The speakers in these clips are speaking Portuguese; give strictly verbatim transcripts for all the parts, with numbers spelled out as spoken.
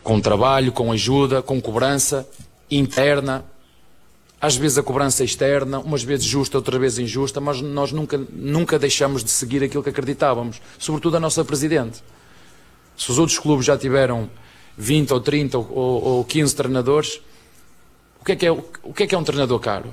com trabalho, com ajuda, com cobrança interna, às vezes a cobrança externa, umas vezes justa, outras vezes injusta, mas nós nunca, nunca deixamos de seguir aquilo que acreditávamos, sobretudo a nossa Presidente. Se os outros clubes já tiveram vinte ou trinta ou, ou quinze treinadores, o que é que é, o que é que é um treinador caro?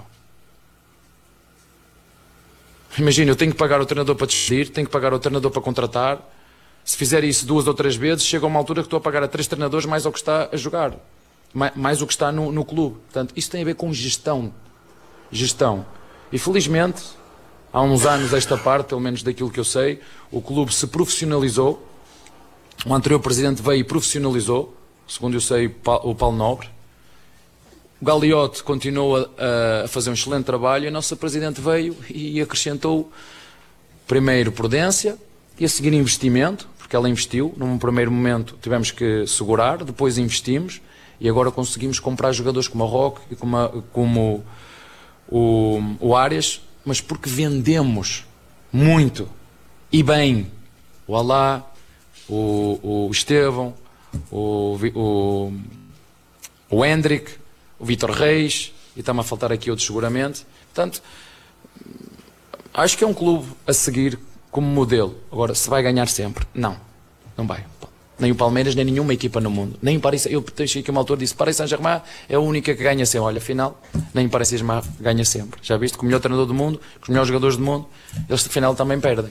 Imagina, eu tenho que pagar o treinador para despedir, tenho que pagar o treinador para contratar. Se fizer isso duas ou três vezes, chega a uma altura que estou a pagar a três treinadores mais o que está a jogar, mais, mais o que está no, no clube. Portanto, isso tem a ver com gestão. Gestão. E felizmente, há uns anos esta parte, pelo menos daquilo que eu sei, o clube se profissionalizou. O anterior presidente veio e profissionalizou, segundo eu sei, o Paulo Nobre. O Gagliotti continua a fazer um excelente trabalho e a nossa Presidente veio e acrescentou, primeiro, prudência e a seguir investimento, porque ela investiu. Num primeiro momento tivemos que segurar, depois investimos e agora conseguimos comprar jogadores como o Roque e como, a, como o, o Arias, mas porque vendemos muito e bem o Alá, o, o Estevão, o, o, o Hendrick, o Vítor Reis, e está-me a faltar aqui outros seguramente. Portanto, acho que é um clube a seguir como modelo. Agora, se vai ganhar sempre? Não, não vai. Nem o Palmeiras, nem nenhuma equipa no mundo. Nem o Paris, eu deixei aqui uma altura disse, Paris Saint-Germain é a única que ganha sempre. Olha, afinal, nem o Paris Saint-Germain ganha sempre. Já viste, com o melhor treinador do mundo, com os melhores jogadores do mundo, eles afinal também perdem.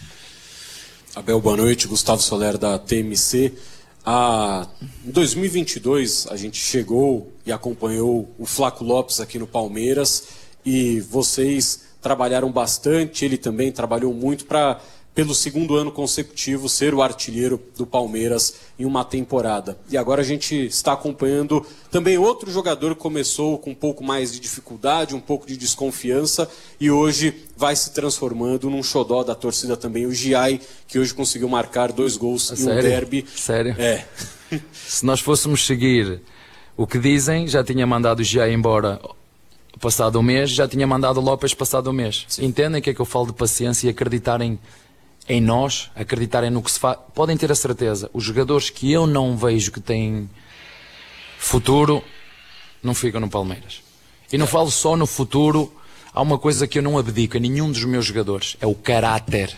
Abel, boa noite. Gustavo Soler, da T M C. Ah, em dois mil e vinte e dois, a gente chegou e acompanhou o Flaco Lopes aqui no Palmeiras e vocês trabalharam bastante, ele também trabalhou muito para, pelo segundo ano consecutivo, ser o artilheiro do Palmeiras em uma temporada. E agora a gente está acompanhando também outro jogador que começou com um pouco mais de dificuldade, um pouco de desconfiança e hoje vai se transformando num xodó da torcida também, o Giai, que hoje conseguiu marcar dois gols em um derby. Sério? É. Se nós fôssemos seguir o que dizem, já tinha mandado o Giai embora passado um mês, já tinha mandado o Lopes passado um mês. Sim. Entendem que é que eu falo de paciência e acreditarem em nós, acreditarem no que se faz. Podem ter a certeza, os jogadores que eu não vejo que têm futuro, não ficam no Palmeiras. E não falo só no futuro, há uma coisa que eu não abdico a nenhum dos meus jogadores, é o caráter.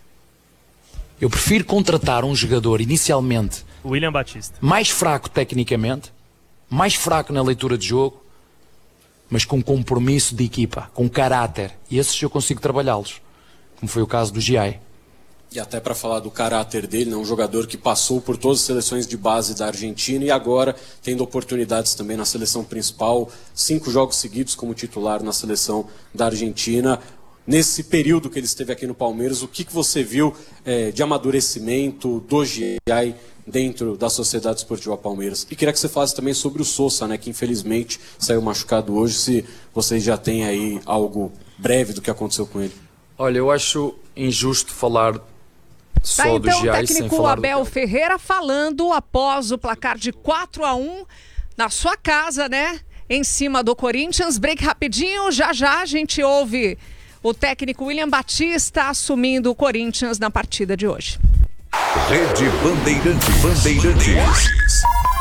Eu prefiro contratar um jogador inicialmente William Batista, mais fraco tecnicamente, mais fraco na leitura de jogo, mas com compromisso de equipa, com caráter. E esses eu consigo trabalhá-los, como foi o caso do Giai. E até para falar do caráter dele, né, um jogador que passou por todas as seleções de base da Argentina e agora tendo oportunidades também na seleção principal, cinco jogos seguidos como titular na seleção da Argentina. Nesse período que ele esteve aqui no Palmeiras, o que, que você viu é, de amadurecimento do Giai dentro da Sociedade Esportiva Palmeiras? E queria que você falasse também sobre o Sosa, né, que infelizmente saiu machucado hoje, se vocês já têm aí algo breve do que aconteceu com ele. Olha, eu acho injusto falar só tá, do então, Giai o sem técnico falar Abel do... Ferreira falando após o placar de quatro a um na sua casa, né? Em cima do Corinthians. Break rapidinho, já já a gente ouve o técnico William Batista assumindo o Corinthians na partida de hoje. Rede Bandeirante Bandeirantes.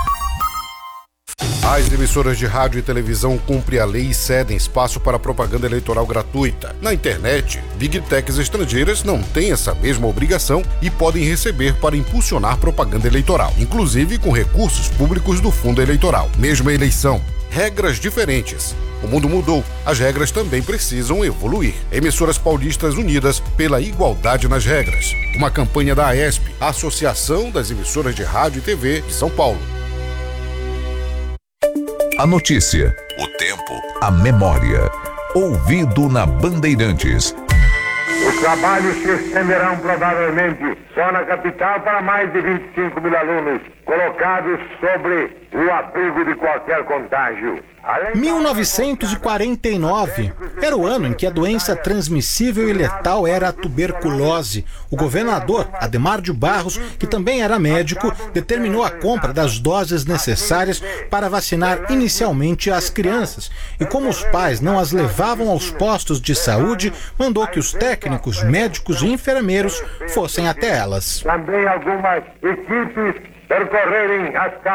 As emissoras de rádio e televisão cumprem a lei e cedem espaço para propaganda eleitoral gratuita. Na internet, Big Techs estrangeiras não têm essa mesma obrigação e podem receber para impulsionar propaganda eleitoral, inclusive com recursos públicos do fundo eleitoral. Mesma eleição, regras diferentes. O mundo mudou, as regras também precisam evoluir. Emissoras paulistas unidas pela igualdade nas regras. Uma campanha da A E S P, Associação das Emissoras de Rádio e T V de São Paulo. A notícia, o tempo, a memória. Ouvido na Bandeirantes. Os trabalhos se estenderão provavelmente só na capital para mais de vinte e cinco mil alunos colocados sobre o abrigo de qualquer contágio. mil novecentos e quarenta e nove era o ano em que a doença transmissível e letal era a tuberculose. O governador Adhemar de Barros, que também era médico, determinou a compra das doses necessárias para vacinar inicialmente as crianças. E como os pais não as levavam aos postos de saúde, mandou que os técnicos, médicos e enfermeiros fossem até elas. Também algumas equipes percorrerem as